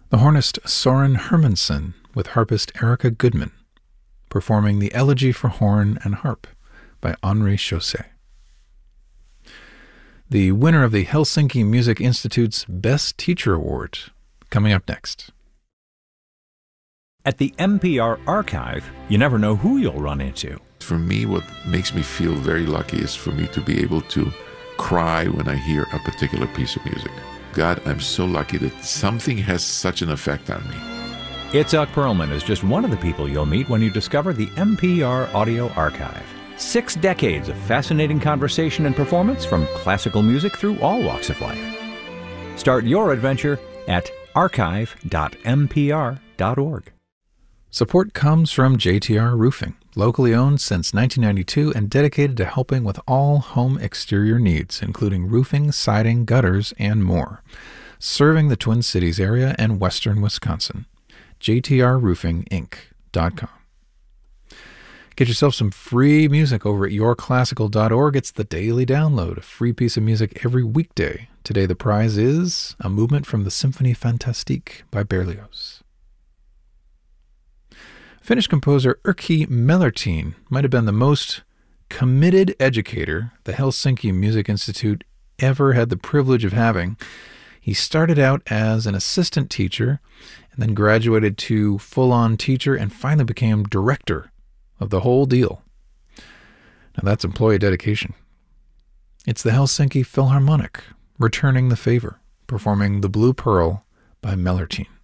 The hornist Soren Hermansen with harpist Erica Goodman, performing the Elegy for Horn and Harp by Henri Chausset. The winner of the Helsinki Music Institute's Best Teacher Award, coming up next. At the NPR Archive, you never know who you'll run into. For me, what makes me feel very lucky is for me to be able to cry when I hear a particular piece of music. God, I'm so lucky that something has such an effect on me. Itzhak Perlman is just one of the people you'll meet when you discover the NPR Audio Archive. 6 decades of fascinating conversation and performance from classical music through all walks of life. Start your adventure at archive.npr.org. Support comes from JTR Roofing, locally owned since 1992 and dedicated to helping with all home exterior needs, including roofing, siding, gutters, and more. Serving the Twin Cities area and western Wisconsin. JTRRoofingInc.com. Get yourself some free music over at yourclassical.org. It's the daily download, a free piece of music every weekday. Today the prize is a movement from the Symphonie Fantastique by Berlioz. Finnish composer Erkki Mellertin might have been the most committed educator the Helsinki Music Institute ever had the privilege of having. He started out as an assistant teacher and then graduated to full-on teacher and finally became director of the whole deal. Now that's employee dedication. It's the Helsinki Philharmonic returning the favor, performing The Blue Pearl by Mellertin.